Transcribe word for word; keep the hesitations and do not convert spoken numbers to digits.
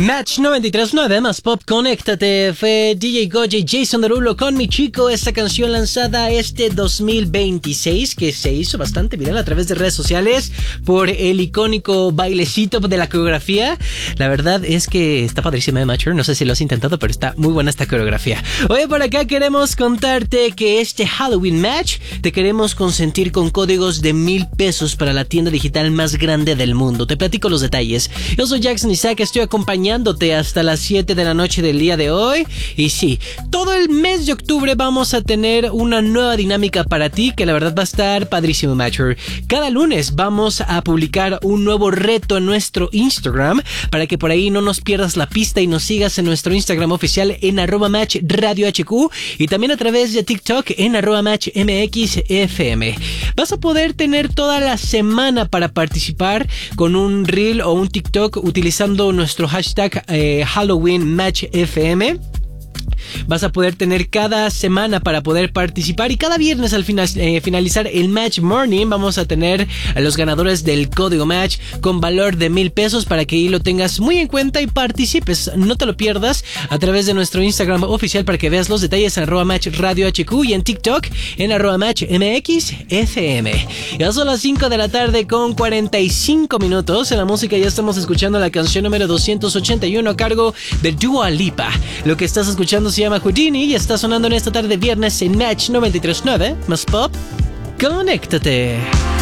Match noventa y tres punto nueve más Pop, conéctate. Fue D J Goje, Jason Derulo con Mi Chico. Esta canción lanzada este dos mil veintiséis, que se hizo bastante viral a través de redes sociales por el icónico bailecito de la coreografía. La verdad es que está padrísima de Matcher. No sé si lo has intentado, pero está muy buena esta coreografía. Oye, por acá queremos contarte que este Halloween Match te queremos consentir con códigos de mil pesos para la tienda digital más grande del mundo. Te platico los detalles. Yo soy Jackson Isaac, estoy acompañándote hasta las siete de la noche del día de hoy. Y sí, todo el mes de octubre vamos a tener una nueva dinámica para ti, que la verdad va a estar padrísimo, Matcher. Cada lunes vamos a publicar un nuevo reto en nuestro Instagram, para que por ahí no nos pierdas la pista y nos sigas en nuestro Instagram oficial en arroba match radio hq, y también a través de TikTok en arroba match mxfm. Vas a poder tener toda la semana para participar con un reel o un TikTok utilizando nuestro hashtag eh, Halloween Match F M. Vas a poder tener cada semana para poder participar, y cada viernes al final, eh, finalizar el Match Morning vamos a tener a los ganadores del código Match con valor de mil pesos, para que ahí lo tengas muy en cuenta y participes. No te lo pierdas a través de nuestro Instagram oficial, para que veas los detalles en arroba match radio hq y en TikTok en arroba match mxfm. Ya son las cinco de la tarde con cuarenta y cinco minutos. En la música ya estamos escuchando la canción número doscientos ochenta y uno a cargo de Dua Lipa. Lo que estás escuchando se llama Houdini y está sonando en esta tarde viernes en Match noventa y tres punto nueve más Pop. Conéctate.